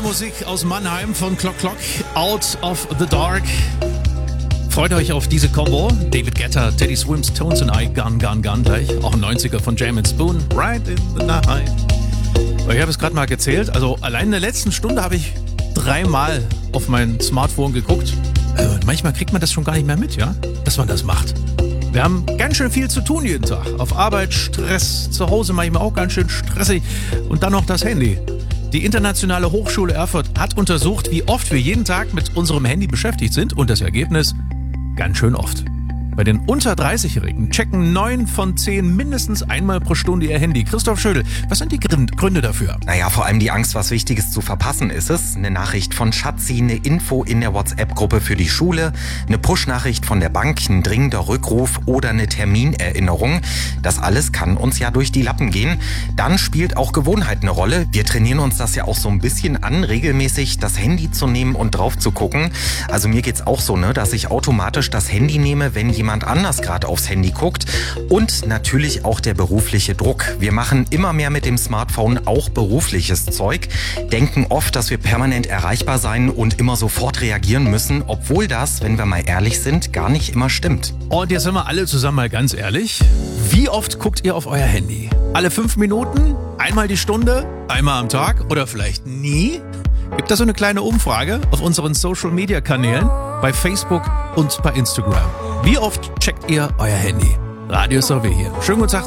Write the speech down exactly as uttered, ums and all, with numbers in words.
Musik aus Mannheim von Clock Clock, Out of the Dark. Freut euch auf diese Combo. David Guetta, Teddy Swims, Tones and I, Gun, Gun, Gun gleich. Auch ein neunziger von Jam and Spoon, Right in the Night. Ich habe es gerade mal gezählt, also allein in der letzten Stunde habe ich dreimal auf mein Smartphone geguckt. Also manchmal kriegt man das schon gar nicht mehr mit, ja, dass man das macht. Wir haben ganz schön viel zu tun jeden Tag. Auf Arbeit, Stress, zu Hause manchmal auch ganz schön stressig. Und dann noch das Handy. Die Internationale Hochschule Erfurt hat untersucht, wie oft wir jeden Tag mit unserem Handy beschäftigt sind. Und das Ergebnis? Ganz schön oft. Bei den unter dreißig-Jährigen checken neun von zehn mindestens einmal pro Stunde ihr Handy. Christoph Schödel, was sind die Gründe dafür? Naja, vor allem die Angst, was Wichtiges zu verpassen ist es. Eine Nachricht von Schatzi, eine Info in der WhatsApp-Gruppe für die Schule, eine Push-Nachricht von der Bank, ein dringender Rückruf oder eine Terminerinnerung. Das alles kann uns ja durch die Lappen gehen. Dann spielt auch Gewohnheit eine Rolle. Wir trainieren uns das ja auch so ein bisschen an, regelmäßig das Handy zu nehmen und drauf zu gucken. Also mir geht's auch so, ne, dass ich automatisch das Handy nehme, wenn jemand jemand anders gerade aufs Handy guckt. Und natürlich auch der berufliche Druck. Wir machen immer mehr mit dem Smartphone auch berufliches Zeug, denken oft, dass wir permanent erreichbar sein und immer sofort reagieren müssen, obwohl das, wenn wir mal ehrlich sind, gar nicht immer stimmt. Und jetzt sind wir alle zusammen mal ganz ehrlich. Wie oft guckt ihr auf euer Handy? Alle fünf Minuten? Einmal die Stunde? Einmal am Tag? Oder vielleicht nie? Gibt da so eine kleine Umfrage auf unseren Social-Media-Kanälen, bei Facebook und bei Instagram. Wie oft checkt ihr euer Handy? Radio S R W hier. Schönen guten Tag.